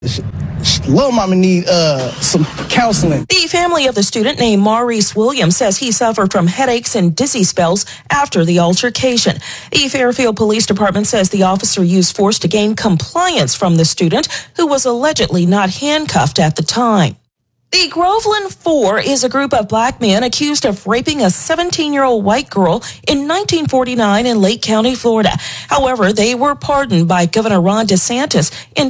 Little mama need some counseling. The family of the student named Maurice Williams says he suffered from headaches and dizzy spells after the altercation. The Fairfield Police Department says the officer used force to gain compliance from the student, who was allegedly not handcuffed at the time. The Groveland Four is a group of black men accused of raping a 17-year-old white girl in 1949 in Lake County, Florida. However, they were pardoned by Governor Ron DeSantis in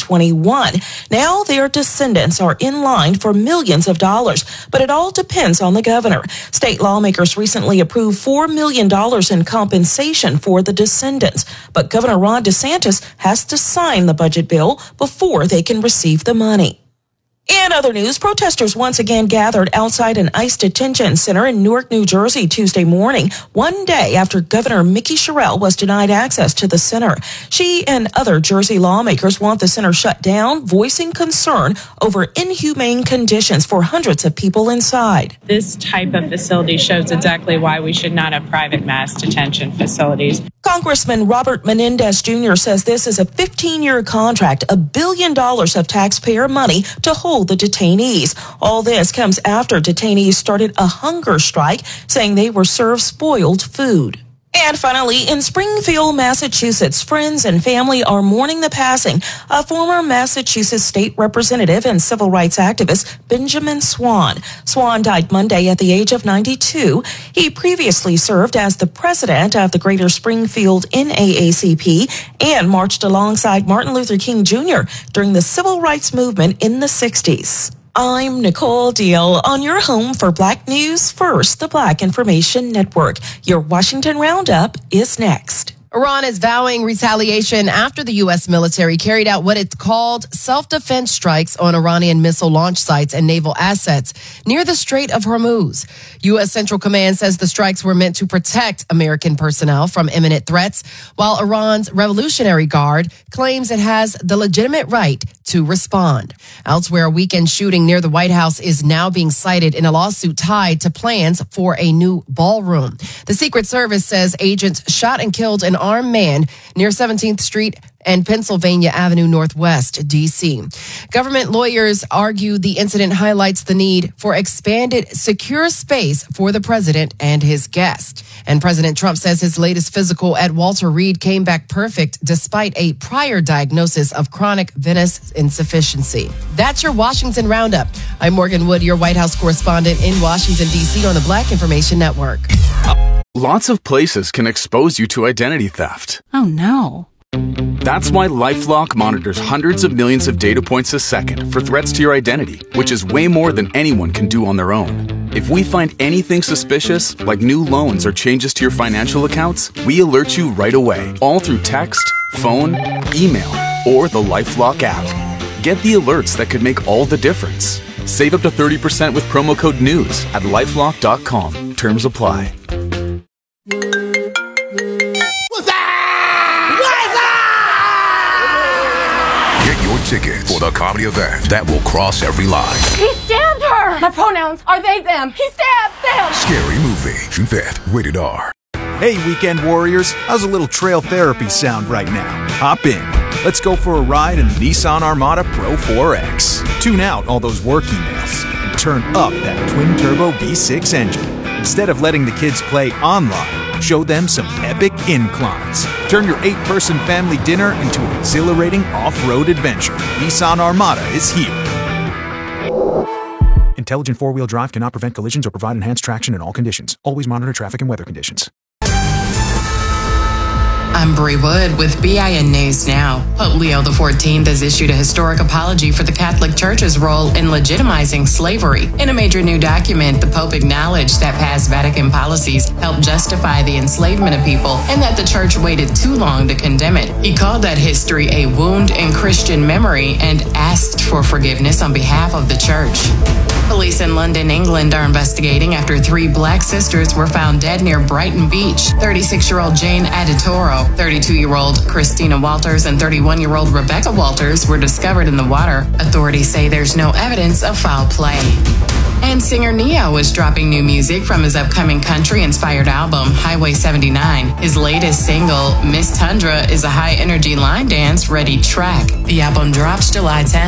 2021. Now their descendants are in line for millions of dollars, but it all depends on the governor. State lawmakers recently approved $4 million in compensation for the descendants, but Governor Ron DeSantis has to sign the budget bill before they can receive the money. In other news, protesters once again gathered outside an ICE detention center in Newark, New Jersey Tuesday morning, one day after Governor Mickey Sherrill was denied access to the center. She and other Jersey lawmakers want the center shut down, voicing concern over inhumane conditions for hundreds of people inside. This type of facility shows exactly why we should not have private mass detention facilities. Congressman Robert Menendez Jr. says this is a 15-year contract, $1 billion of taxpayer money to hold the detainees. All this comes after detainees started a hunger strike, saying they were served spoiled food. And finally, in Springfield, Massachusetts, friends and family are mourning the passing of former Massachusetts state representative and civil rights activist Benjamin Swan. Swan died Monday at the age of 92. He previously served as the president of the Greater Springfield NAACP and marched alongside Martin Luther King Jr. during the civil rights movement in the 60s. I'm Nicole Deal on your home for Black News First, the Black Information Network. Your Washington Roundup is next. Iran is vowing retaliation after the U.S. military carried out what it's called self-defense strikes on Iranian missile launch sites and naval assets near the Strait of Hormuz. U.S. Central Command says the strikes were meant to protect American personnel from imminent threats, while Iran's Revolutionary Guard claims it has the legitimate right to respond. Elsewhere, a weekend shooting near the White House is now being cited in a lawsuit tied to plans for a new ballroom. The Secret Service says agents shot and killed an armed man near 17th Street and Pennsylvania Avenue Northwest, D.C. Government lawyers argue the incident highlights the need for expanded secure space for the president and his guest. And President Trump says his latest physical at Walter Reed came back perfect despite a prior diagnosis of chronic venous insufficiency. That's your Washington Roundup. I'm Morgan Wood, your White House correspondent in Washington, D.C. on the Black Information Network. Lots of places can expose you to identity theft. Oh, no. That's why LifeLock monitors hundreds of millions of data points a second for threats to your identity, which is way more than anyone can do on their own. If we find anything suspicious, like new loans or changes to your financial accounts, we alert you right away, all through text, phone, email, or the LifeLock app. Get the alerts that could make all the difference. Save up to 30% with promo code NEWS at LifeLock.com. Terms apply. Ticket for the comedy event that will cross every line. He stabbed her! My pronouns are they, them. He stabbed them! Scary Movie, June 5th, rated R. Hey, weekend warriors, how's a little trail therapy sound right now? Hop in. Let's go for a ride in the Nissan Armada Pro 4X. Tune out all those work emails and turn up that twin-turbo V6 engine. Instead of letting the kids play online, show them some epic inclines. Turn your 8-person family dinner into an exhilarating off-road adventure. Nissan Armada is here. Intelligent four-wheel drive cannot prevent collisions or provide enhanced traction in all conditions. Always monitor traffic and weather conditions. I'm Bree Wood with BIN News Now. Pope Leo XIV has issued a historic apology for the Catholic Church's role in legitimizing slavery. In a major new document, the Pope acknowledged that past Vatican policies helped justify the enslavement of people and that the Church waited too long to condemn it. He called that history a wound in Christian memory and asked for forgiveness on behalf of the Church. Police in London, England are investigating after 3 black sisters were found dead near Brighton Beach. 36-year-old Jane Aditoro, 32-year-old Christina Walters, and 31-year-old Rebecca Walters were discovered in the water. Authorities say there's no evidence of foul play. And singer Ne-Yo is dropping new music from his upcoming country-inspired album, Highway 79. His latest single, Miss Tundra, is a high-energy line dance ready track. The album drops July 10th.